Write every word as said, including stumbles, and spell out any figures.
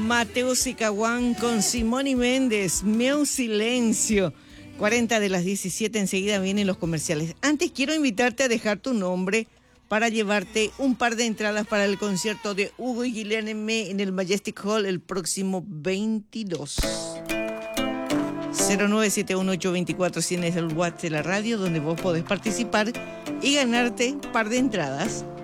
Mateo Sicahuán con Simón y Méndez, Meu Silencio. cuarenta de las diecisiete, enseguida vienen los comerciales. Antes quiero invitarte a dejar tu nombre para llevarte un par de entradas para el concierto de Hugo y Guilherme en el Majestic Hall el próximo veintidós. cero nueve siete uno ocho dos cuatro cien es el WhatsApp de la radio donde vos podés participar y ganarte un par de entradas